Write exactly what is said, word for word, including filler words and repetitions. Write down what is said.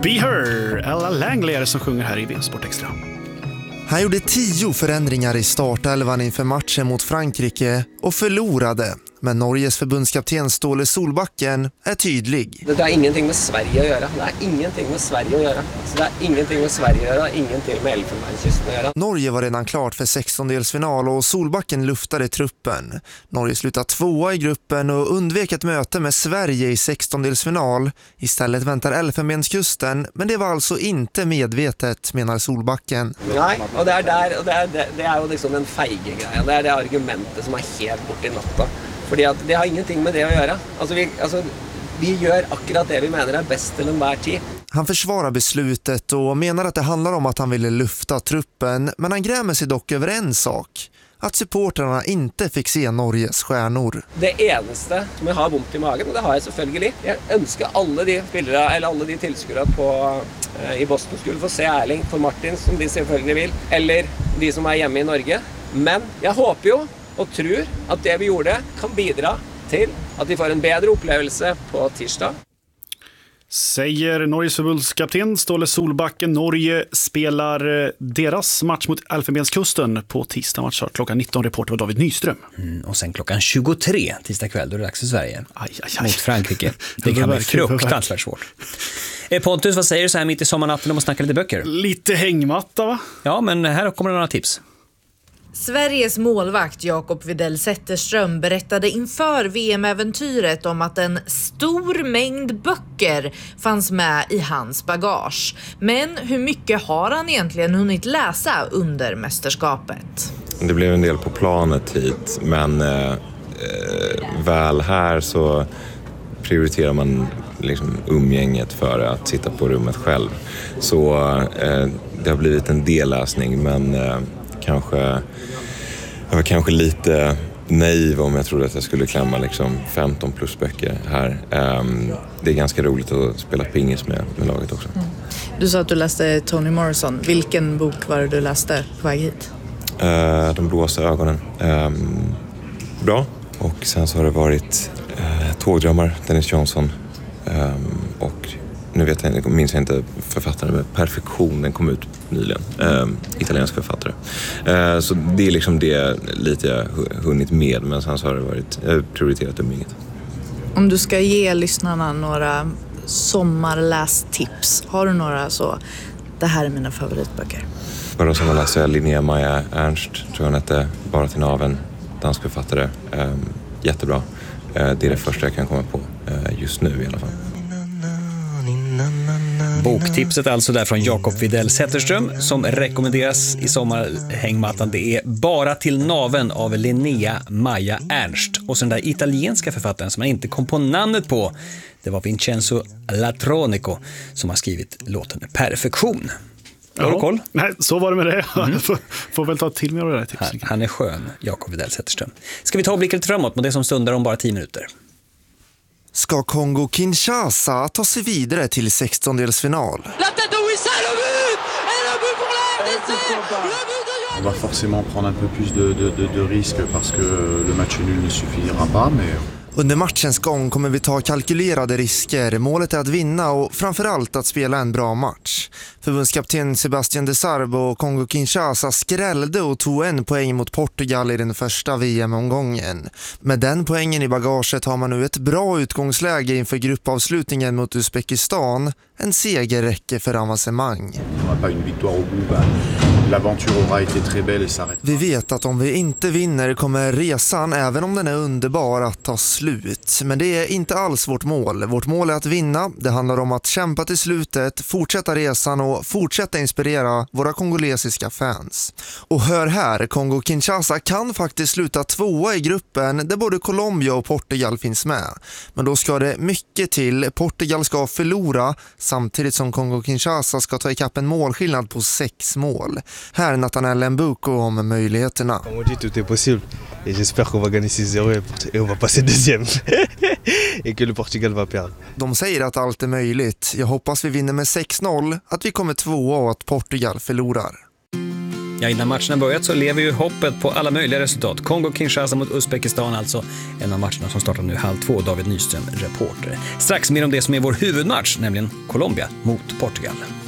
Be Her, Ella Langley är det som sjunger här i V M Sport Extra. Han gjorde tio förändringar i startelvan inför matchen mot Frankrike och förlorade. Men Norges förbundskapten Ståle Solbacken är tydlig. Det har ingenting med Sverige att göra. Det har ingenting med Sverige att göra. Så det har ingenting med Sverige att göra, ingenting med Elfenbenskysten att göra. Norge var redan klart för sextondelsfinal och Solbacken luftade truppen. Norge slutade tvåa i gruppen och undvek ett möte med Sverige i sextondelsfinal. Istället väntar Elfenbenskusten, men det var alltså inte medvetet, menar Solbacken. Nej, och det är där, och det är, det, det är ju liksom den feige grejen. Det är det argumentet som är helt bort i natta. Fordi at det har ingenting med det att göra. Alltså vi, alltså, vi gör akkurat det vi menar är bäst till enhver tid. Han försvarar beslutet och menar att det handlar om att han ville lufta truppen, men han grämer sig dock över en sak. Att supporterna inte fick se Norges stjärnor. Det enaste som jag har ont i magen, och det har jag selvfølgelig, jag önskar alla de spelare eller alla de tillskuere på eh, i Boston skulle få se Erling för Martin som de selvfølgelig vill, eller de som är hemma i Norge. Men jag hoppas ju och tror att det vi gjorde kan bidra till att vi får en bättre upplevelse på tisdag. Säger Norges förbundskapten Ståle Solbacken. Norge spelar deras match mot Elfenbenskusten på tisdag. Matchstart klockan nitton. Reporter var David Nyström. Mm, och sen klockan tjugotre tisdag kväll, då är det dags för Sverige. Aj, aj, aj. Mot Frankrike. Det kan bli fruktansvärt svårt. Pontus, vad säger du så här mitt i sommarnatten om att snacka lite böcker? Lite hängmatta, va? Ja, men här kommer det några tips. Sveriges målvakt Jakob Widell Zetterström berättade inför V M-äventyret om att en stor mängd böcker fanns med i hans bagage. Men hur mycket har han egentligen hunnit läsa under mästerskapet? Det blev en del på planet hit, men eh, väl här så prioriterar man liksom umgänget för att sitta på rummet själv. Så eh, det har blivit en del läsning, men eh, kanske, jag var kanske lite naiv om jag trodde att jag skulle klämma liksom femton plus böcker här. Um, det är ganska roligt att spela pingis med, med laget också. Mm. Du sa att du läste Toni Morrison. Vilken bok var det du läste på väg hit? Uh, de blåsa ögonen. Um, bra. Och sen så har det varit uh, Tågdrömmar, Dennis Johnson. Um, och nu vet jag, minns jag inte författaren, men Perfektion, den kom ut nyligen. Uh, italiensk författare. Uh, så det är liksom det lite jag hunnit med, men sen så har det varit uh, prioriterat om inget. Om du ska ge lyssnarna några sommarlästips, har du några så, det här är mina favoritböcker? Bara som jag läste Linnea Maja Ernst, tror jag hette, Bara till naven, dansk författare. Uh, jättebra. Uh, det är det första jag kan komma på uh, just nu i alla fall. Boktipset alltså där från Jakob Widell Zetterström som rekommenderas i sommarhängmattan. Det är Bara till naven av Linnea Maja Ernst. Och så den där italienska författaren som man inte kom på namnet på, det var Vincenzo Latronico som har skrivit låten Perfektion. Har du koll? Nej, så var det med det. Mm. får, får väl ta till mig av det där tipset. Han, han är skön, Jakob Widell Zetterström. Ska vi ta och blicka lite framåt mot det som stundar om bara tio minuter? Ska Kongo-Kinshasa ta sig vidare till sextondelsfinal? On va forcément prendre un peu plus de, de, de, de risques parce que le match nul ne suffira pas, mais... Under matchens gång kommer vi ta kalkylerade risker. Målet är att vinna och framförallt att spela en bra match. Förbundskapten Sebastian de Sarbo och Kongo-Kinshasa skrällde och tog en poäng mot Portugal i den första V M-omgången. Med den poängen i bagaget har man nu ett bra utgångsläge inför gruppavslutningen mot Uzbekistan. En seger räcker för avancemang. Vi vet att om vi inte vinner kommer resan, även om den är underbar, att ta slut. Men det är inte alls vårt mål. Vårt mål är att vinna. Det handlar om att kämpa till slutet, fortsätta resan och fortsätta inspirera våra kongolesiska fans. Och hör här, Kongo-Kinshasa kan faktiskt sluta tvåa i gruppen där både Colombia och Portugal finns med. Men då ska det mycket till. Portugal ska förlora samtidigt som Kongo-Kinshasa ska ta ikapp en målskillnad på sex mål. Här Nathanael Mbuko om möjligheterna. Comme on dit, tout est possible. Et j'espère qu'on va gagner six zéro et on va passer deuxième. Et que le Portugal va perdre. De säger att allt är möjligt. Jag hoppas vi vinner med sex noll, att vi kommer tvåa och att Portugal förlorar. Ja, innan matcherna börjat så lever ju hoppet på alla möjliga resultat. Kongo-Kinshasa mot Uzbekistan, alltså en av matcherna som startar nu halv två. David Nyström, reporter. Strax mer om det som är vår huvudmatch, nämligen Colombia mot Portugal.